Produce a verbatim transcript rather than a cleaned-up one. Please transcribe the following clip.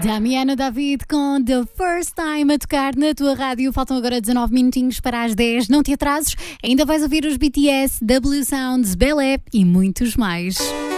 Damiano David com The First Time a tocar na tua rádio. Faltam agora dezanove minutinhos para as dez. Não te atrases, ainda vais ouvir os B T S, W Sounds, Belé e muitos mais.